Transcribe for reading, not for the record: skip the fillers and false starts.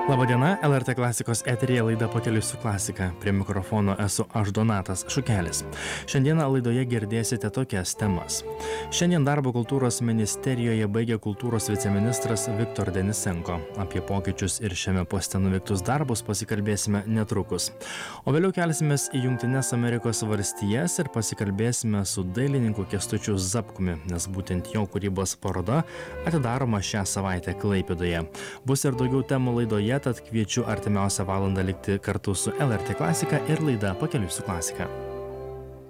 Labadiena, LRT klasikos eteryje laida Pakeliui su klasika. Prie mikrofono esu aš Donatas Šukelis. Šiandieną laidoje girdėsite tokias temas. Šiandien darbo kultūros ministerijoje baigė kultūros viceministras Viktor Denisenko. Apie pokyčius ir šiame poste nuveiktus darbus pasikalbėsime netrukus. O vėliau kelsimės į Jungtines Amerikos valstijas ir pasikalbėsime su dailininku Kęstučiu Zapkumi, nes būtent jo kūrybos paroda atidaroma šią savaitę Klaipėdoje. Bus ir daugiau temų laidoje, tad kviečiu artimiausią valandą likti kartu su LRT klasika ir laida Pakeliui su klasika.